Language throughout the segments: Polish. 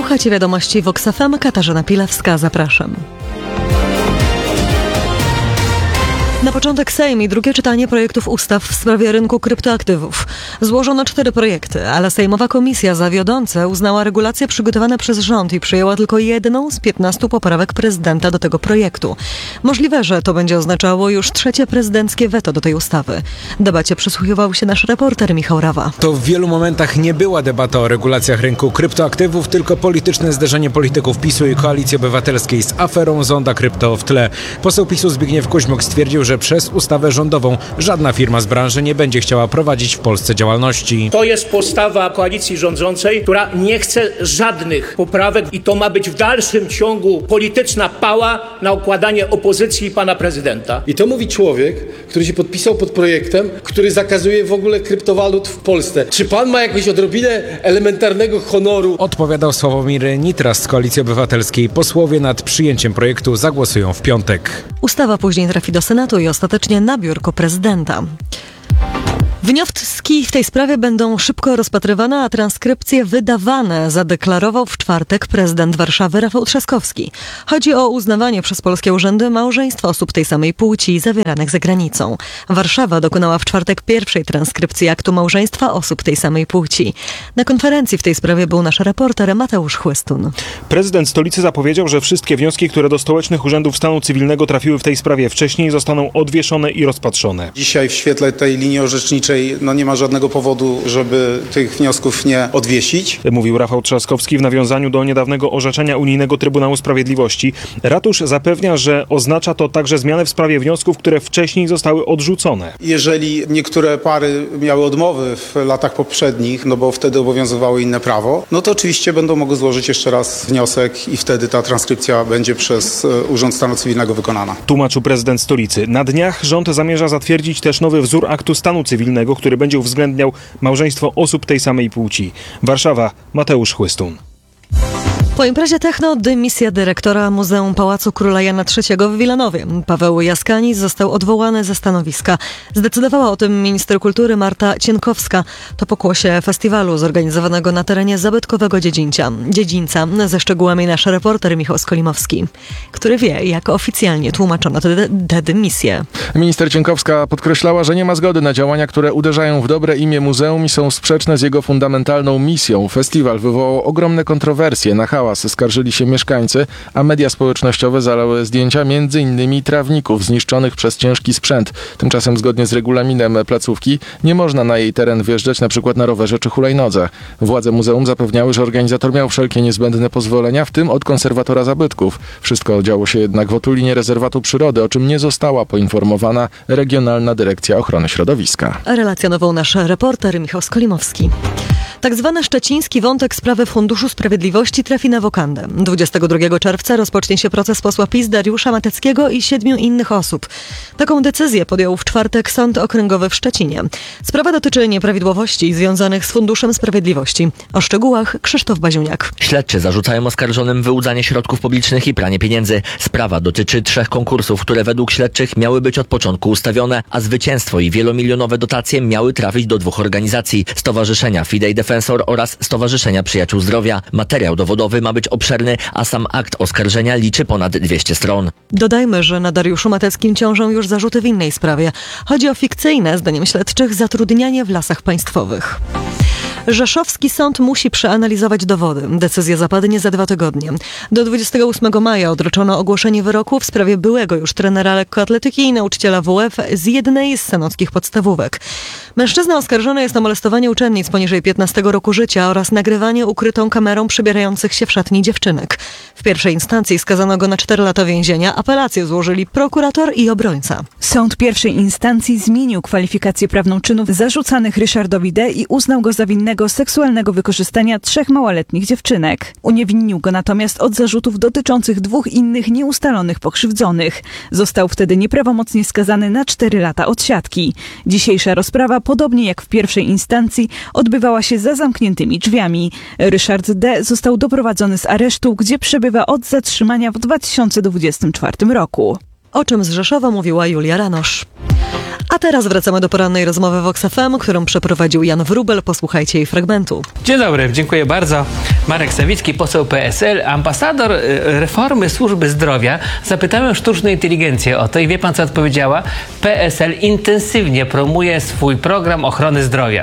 Słuchajcie wiadomości Vox FM, Katarzyna Pilewska, zapraszam. Na początek Sejm i drugie czytanie projektów ustaw w sprawie rynku kryptoaktywów. Złożono 4 projekty, ale sejmowa komisja za wiodące uznała regulacje przygotowane przez rząd i przyjęła tylko jedną z 15 poprawek prezydenta do tego projektu. Możliwe, że to będzie oznaczało już 3. prezydenckie weto do tej ustawy. Debacie przysłuchiwał się nasz reporter Michał Rawa. To w wielu momentach nie była debata o regulacjach rynku kryptoaktywów, tylko polityczne zderzenie polityków PiS-u i Koalicji Obywatelskiej z aferą Zonda Krypto w tle. Poseł PiS-u Zbigniew Kuźmiuk stwierdził, że przez ustawę rządową żadna firma z branży nie będzie chciała prowadzić w Polsce działalności. To jest postawa koalicji rządzącej, która nie chce żadnych poprawek i to ma być w dalszym ciągu polityczna pała na okładanie opozycji i pana prezydenta. I to mówi człowiek, który się podpisał pod projektem, który zakazuje w ogóle kryptowalut w Polsce. Czy pan ma jakąś odrobinę elementarnego honoru? Odpowiadał Sławomir Nitras z Koalicji Obywatelskiej. Posłowie nad przyjęciem projektu zagłosują w piątek. Ustawa później trafi do Senatu i ostatecznie na biurko prezydenta. Wnioski w tej sprawie będą szybko rozpatrywane, a transkrypcje wydawane, zadeklarował w czwartek prezydent Warszawy Rafał Trzaskowski. Chodzi o uznawanie przez polskie urzędy małżeństw osób tej samej płci zawieranych za granicą. Warszawa dokonała w czwartek pierwszej transkrypcji aktu małżeństwa osób tej samej płci. Na konferencji w tej sprawie był nasz reporter Mateusz Chłystun. Prezydent stolicy zapowiedział, że wszystkie wnioski, które do stołecznych urzędów stanu cywilnego trafiły w tej sprawie wcześniej, zostaną odwieszone i rozpatrzone. Dzisiaj w świetle tej linii orzeczniczej nie ma żadnego powodu, żeby tych wniosków nie odwiesić. Mówił Rafał Trzaskowski w nawiązaniu do niedawnego orzeczenia Unijnego Trybunału Sprawiedliwości. Ratusz zapewnia, że oznacza to także zmianę w sprawie wniosków, które wcześniej zostały odrzucone. Jeżeli niektóre pary miały odmowy w latach poprzednich, bo wtedy obowiązywało inne prawo, to oczywiście będą mogły złożyć jeszcze raz wniosek i wtedy ta transkrypcja będzie przez Urząd Stanu Cywilnego wykonana. Tłumaczył prezydent stolicy. Na dniach rząd zamierza zatwierdzić też nowy wzór aktu stanu cywilnego, który będzie uwzględniał małżeństwo osób tej samej płci. Warszawa, Mateusz Chłystun. Po imprezie techno dymisja dyrektora Muzeum Pałacu Króla Jana III w Wilanowie. Paweł Jaskanis został odwołany ze stanowiska. Zdecydowała o tym minister kultury Marta Cienkowska. To pokłosie festiwalu zorganizowanego na terenie zabytkowego dziedzińca. Ze szczegółami nasz reporter Michał Skolimowski, który wie, jak oficjalnie tłumaczono tę dymisję. Minister Cienkowska podkreślała, że nie ma zgody na działania, które uderzają w dobre imię muzeum i są sprzeczne z jego fundamentalną misją. Festiwal wywołał ogromne kontrowersje. Na hałas skarżyli się mieszkańcy, a media społecznościowe zalały zdjęcia m.in. trawników zniszczonych przez ciężki sprzęt. Tymczasem zgodnie z regulaminem placówki nie można na jej teren wjeżdżać np. na rowerze czy hulajnodze. Władze muzeum zapewniały, że organizator miał wszelkie niezbędne pozwolenia, w tym od konserwatora zabytków. Wszystko działo się jednak w otulinie rezerwatu przyrody, o czym nie została poinformowana Regionalna Dyrekcja Ochrony Środowiska. Relacjonował nasz reporter Michał Skolimowski. Tak zwany szczeciński wątek sprawy Funduszu Sprawiedliwości trafi na wokandę. 22 czerwca rozpocznie się proces posła PiS Dariusza Mateckiego i 7 innych osób. Taką decyzję podjął w czwartek Sąd Okręgowy w Szczecinie. Sprawa dotyczy nieprawidłowości związanych z Funduszem Sprawiedliwości. O szczegółach Krzysztof Baziuniak. Śledczy zarzucają oskarżonym wyłudzanie środków publicznych i pranie pieniędzy. Sprawa dotyczy 3 konkursów, które według śledczych miały być od początku ustawione, a zwycięstwo i wielomilionowe dotacje miały trafić do 2 organizacji: Stowarzyszenia Fidei Defensor oraz Stowarzyszenia Przyjaciół Zdrowia. Materiał dowodowy ma być obszerny, a sam akt oskarżenia liczy ponad 200 stron. Dodajmy, że na Dariuszu Mateckim ciążą już zarzuty w innej sprawie. Chodzi o fikcyjne, zdaniem śledczych, zatrudnianie w Lasach Państwowych. Rzeszowski sąd musi przeanalizować dowody. Decyzja zapadnie za 2 tygodnie. Do 28 maja odroczono ogłoszenie wyroku w sprawie byłego już trenera lekkoatletyki i nauczyciela WF z jednej z sanockich podstawówek. Mężczyzna oskarżony jest o molestowanie uczennic poniżej 15 roku życia oraz nagrywanie ukrytą kamerą przebierających się w szatni dziewczynek. W pierwszej instancji skazano go na 4 lata więzienia. Apelację złożyli prokurator i obrońca. Sąd pierwszej instancji zmienił kwalifikację prawną czynów zarzucanych Ryszardowi D. i uznał go za winnego seksualnego wykorzystania 3 małoletnich dziewczynek. Uniewinnił go natomiast od zarzutów dotyczących 2 innych nieustalonych pokrzywdzonych. Został wtedy nieprawomocnie skazany na 4 lata odsiadki. Dzisiejsza rozprawa, podobnie jak w pierwszej instancji, odbywała się za zamkniętymi drzwiami. Ryszard D. został doprowadzony z aresztu, gdzie przebywa od zatrzymania w 2024 roku. O czym z Rzeszowa mówiła Julia Ranosz. A teraz wracamy do porannej rozmowy Vox FM, którą przeprowadził Jan Wróbel. Posłuchajcie jej fragmentu. Dzień dobry, dziękuję bardzo. Marek Sawicki, poseł PSL, ambasador reformy służby zdrowia. Zapytałem sztuczną inteligencję o to i wie pan, co odpowiedziała? PSL intensywnie promuje swój program ochrony zdrowia.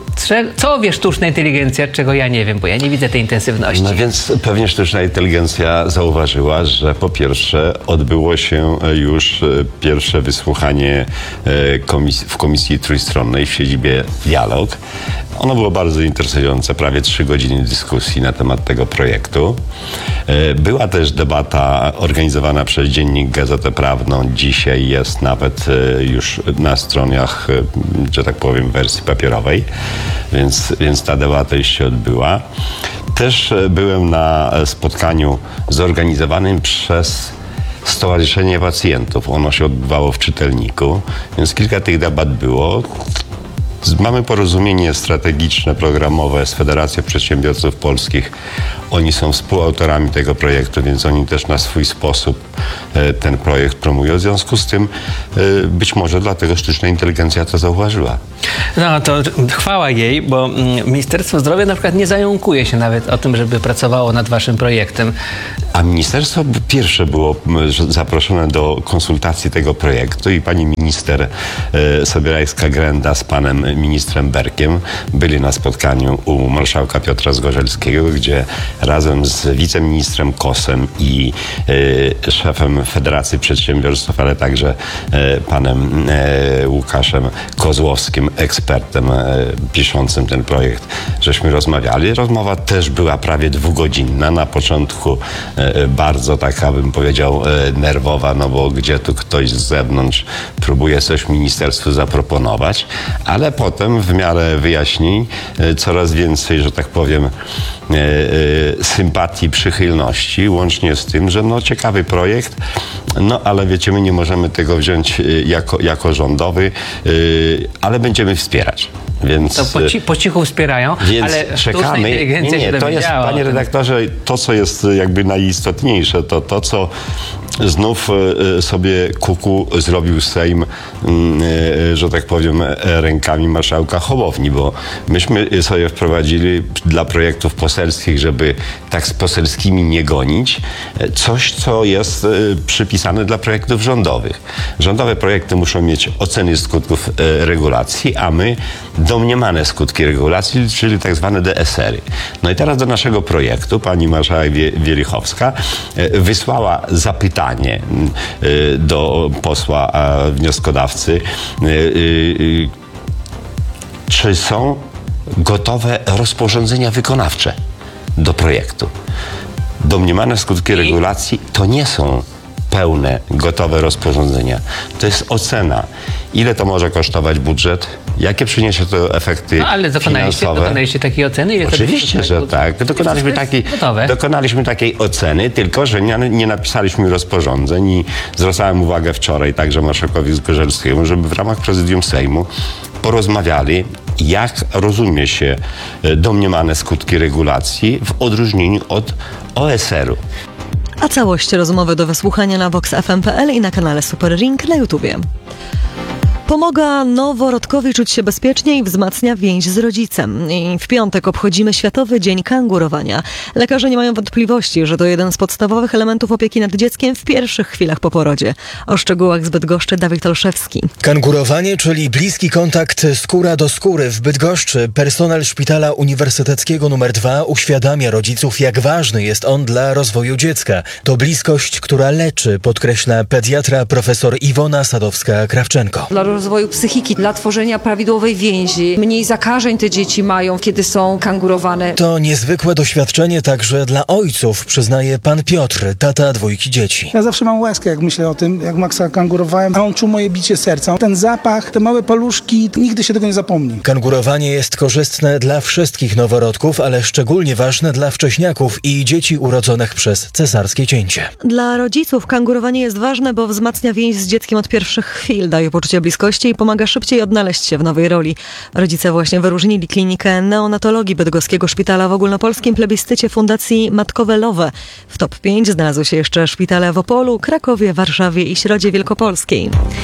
Co wie sztuczna inteligencja, czego ja nie wiem, bo ja nie widzę tej intensywności. No więc pewnie sztuczna inteligencja zauważyła, że po pierwsze odbyło się już pierwsze wysłuchanie w komisji trójstronnej w siedzibie Dialog. Ono było bardzo interesujące, prawie 3 godziny dyskusji na temat tego projektu. Była też debata organizowana przez Dziennik Gazetę Prawną. Dzisiaj jest nawet już na stronach, że tak powiem, wersji papierowej, więc ta debata już się odbyła. Też byłem na spotkaniu zorganizowanym przez Stowarzyszenie Pacjentów. Ono się odbywało w Czytelniku, więc kilka tych debat było. Mamy porozumienie strategiczne, programowe z Federacją Przedsiębiorców Polskich. Oni są współautorami tego projektu, więc oni też na swój sposób ten projekt promują. W związku z tym być może dlatego sztuczna inteligencja to zauważyła. No to chwała jej, bo Ministerstwo Zdrowia na przykład nie zająkuje się nawet o tym, żeby pracowało nad waszym projektem. A ministerstwo pierwsze było zaproszone do konsultacji tego projektu i pani minister Sobierajska-Grenda z panem ministrem Berkiem byli na spotkaniu u marszałka Piotra Zgorzelskiego, gdzie razem z wiceministrem Kosem i szefem Federacji Przedsiębiorstw, ale także panem Łukaszem Kozłowskim, ekspertem piszącym ten projekt, żeśmy rozmawiali. Rozmowa też była prawie 2-godzinna. Na początku bardzo taka, bym powiedział, nerwowa, no bo gdzie tu ktoś z zewnątrz próbuje coś ministerstwu zaproponować, ale potem w miarę wyjaśnień coraz więcej, że tak powiem, sympatii, przychylności, łącznie z tym, że no ciekawy projekt, no ale wiecie, my nie możemy tego wziąć jako rządowy, ale będziemy wspierać. Więc, to po cichu wspierają, więc ale czekamy. Nie, to jest, panie redaktorze, to co jest jakby najistotniejsze, to co znów sobie kuku zrobił Sejm, że tak powiem, rękami marszałka Hołowni, bo myśmy sobie wprowadzili dla projektów poselskich, żeby tak z poselskimi nie gonić, coś, co jest przypisane dla projektów rządowych. Rządowe projekty muszą mieć oceny skutków regulacji, a my domniemane skutki regulacji, czyli tak zwane DSR-y. No i teraz do naszego projektu pani marszałek Wielichowska wysłała zapytanie do posła wnioskodawcy, czy są gotowe rozporządzenia wykonawcze do projektu. Domniemane skutki regulacji to nie są pełne, gotowe rozporządzenia. To jest ocena. Ile to może kosztować budżet? Jakie przyniesie to efekty finansowe? Dokonaliście takiej oceny? Oczywiście, że tak. Dokonaliśmy takiej oceny, tylko że nie napisaliśmy rozporządzeń i zwracałem uwagę wczoraj także marszałkowi Zgorzelskiemu, żeby w ramach prezydium Sejmu porozmawiali, jak rozumie się domniemane skutki regulacji w odróżnieniu od OSR-u. A całość rozmowy do wysłuchania na voxfm.pl i na kanale Super Ring na YouTubie. Pomaga noworodkowi czuć się bezpiecznie i wzmacnia więź z rodzicem. I w piątek obchodzimy Światowy Dzień Kangurowania. Lekarze nie mają wątpliwości, że to jeden z podstawowych elementów opieki nad dzieckiem w pierwszych chwilach po porodzie. O szczegółach z Bydgoszczy Dawid Olszewski. Kangurowanie, czyli bliski kontakt skóra do skóry. W Bydgoszczy personel Szpitala Uniwersyteckiego nr 2 uświadamia rodziców, jak ważny jest on dla rozwoju dziecka. To bliskość, która leczy, podkreśla pediatra profesor Iwona Sadowska-Krawczenko. Dla rozwoju psychiki, dla tworzenia prawidłowej więzi. Mniej zakażeń te dzieci mają, kiedy są kangurowane. To niezwykłe doświadczenie także dla ojców, przyznaje pan Piotr, tata 2 dzieci. Ja zawsze mam łezkę, jak myślę o tym, jak Maxa kangurowałem, a on czuł moje bicie serca. Ten zapach, te małe paluszki, nigdy się tego nie zapomni. Kangurowanie jest korzystne dla wszystkich noworodków, ale szczególnie ważne dla wcześniaków i dzieci urodzonych przez cesarskie cięcie. Dla rodziców kangurowanie jest ważne, bo wzmacnia więź z dzieckiem od pierwszych chwil, daje poczucie bliskości i pomaga szybciej odnaleźć się w nowej roli. Rodzice właśnie wyróżnili klinikę neonatologii Bydgoskiego Szpitala w ogólnopolskim plebiscycie Fundacji Matkowe Lowe. W top 5 znalazły się jeszcze szpitale w Opolu, Krakowie, Warszawie i Środzie Wielkopolskiej.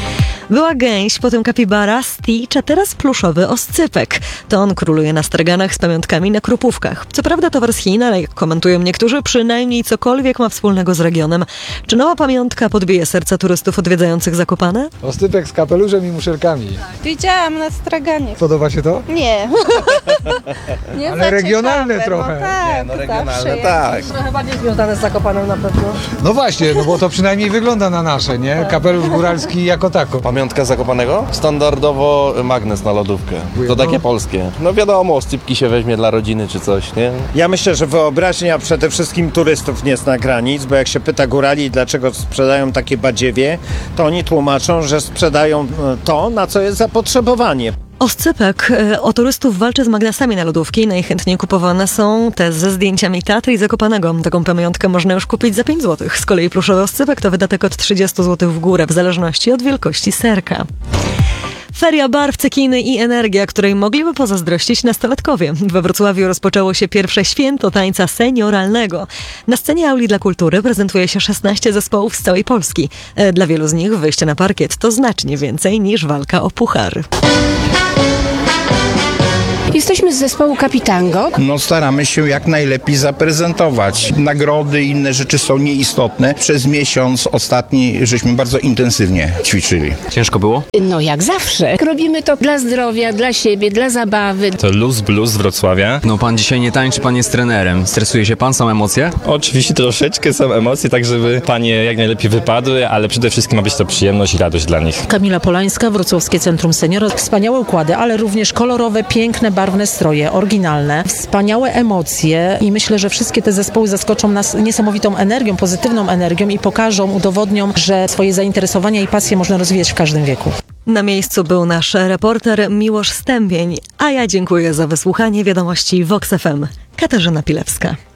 Była gęś, potem kapibara, Stitch, a teraz pluszowy oscypek. To on króluje na straganach z pamiątkami na krupówkach. Co prawda towar z Chin, ale jak komentują niektórzy, przynajmniej cokolwiek ma wspólnego z regionem. Czy nowa pamiątka podbije serca turystów odwiedzających Zakopane? Oscypek z kapeluszem i muszelkami. Widziałam na straganie. Podoba się to? Nie. Nie ale regionalne trochę. No tak, nie, regionalne, tak. Trochę bardziej związane z Zakopanem na pewno. No właśnie, no bo to przynajmniej wygląda na nasze, nie? Kapelusz góralski jako tako. Pamiątka Zakopanego? Standardowo magnes na lodówkę. To takie polskie. No wiadomo, oscypki się weźmie dla rodziny czy coś, nie? Ja myślę, że wyobraźnia przede wszystkim turystów nie zna granic, bo jak się pyta górali, dlaczego sprzedają takie badziewie, to oni tłumaczą, że sprzedają to, na co jest zapotrzebowanie. Oscypek o turystów walczy z magnesami na lodówki. Najchętniej kupowane są te ze zdjęciami Tatry i Zakopanego. Taką pamiątkę można już kupić za 5 zł. Z kolei pluszowy oscypek to wydatek od 30 zł w górę, w zależności od wielkości serka. Feria barw, cekiny i energia, której mogliby pozazdrościć nastolatkowie. We Wrocławiu rozpoczęło się pierwsze święto tańca senioralnego. Na scenie Auli dla Kultury prezentuje się 16 zespołów z całej Polski. Dla wielu z nich wyjście na parkiet to znacznie więcej niż walka o puchar. Jesteśmy z zespołu Kapitango. No staramy się jak najlepiej zaprezentować. Nagrody i inne rzeczy są nieistotne. Przez miesiąc ostatni żeśmy bardzo intensywnie ćwiczyli. Ciężko było? No jak zawsze. Robimy to dla zdrowia, dla siebie, dla zabawy. To Luz Blues z Wrocławia. No pan dzisiaj nie tańczy, pan jest trenerem. Stresuje się pan? Są emocje? Oczywiście troszeczkę są emocje, tak żeby panie jak najlepiej wypadły, ale przede wszystkim ma być to przyjemność i radość dla nich. Kamila Polańska, Wrocławskie Centrum Seniora. Wspaniałe układy, ale również kolorowe, piękne, barwne stroje, oryginalne, wspaniałe emocje i myślę, że wszystkie te zespoły zaskoczą nas niesamowitą energią, pozytywną energią i pokażą, udowodnią, że swoje zainteresowania i pasje można rozwijać w każdym wieku. Na miejscu był nasz reporter Miłosz Stępień, a ja dziękuję za wysłuchanie wiadomości Vox FM. Katarzyna Pilewska.